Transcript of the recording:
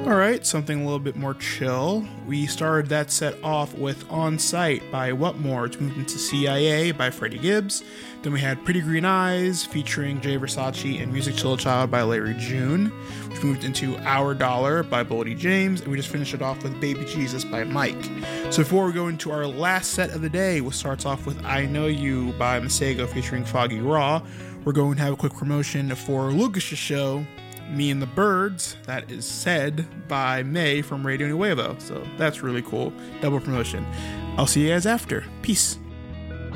Alright, something a little bit more chill. We started that set off with On Sight by What More, which moved into CIA by Freddie Gibbs. Then we had Pretty Green Eyes featuring Jay Versace and Music Chill Child by Larry June, which moved into Our Dollar by Boldy James, and we just finished it off with Baby Jesus by Mike. So before we go into our last set of the day, which starts off with I Know You by Masego featuring Foggy Raw, we're going to have a quick promotion for Lucas' show, Me and the Birds, that is said by May from Radio Nuevo. So that's really cool. Double promotion. I'll see you guys after. Peace.